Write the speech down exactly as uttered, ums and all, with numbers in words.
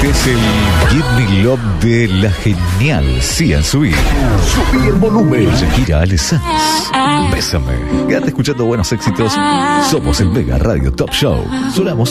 Es el Give Me Love de la genial Sia Sui. Subí el volumen. Shakira Ale Sanz. Bésame. Quédate escuchando buenos éxitos. Somos el Mega Radio Top Show. Sonamos